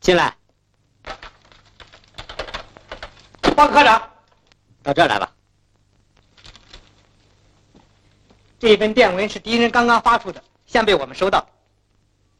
进来。 报科长， 到这儿来吧。 这份电文是敌人刚刚发出的，现被我们收到。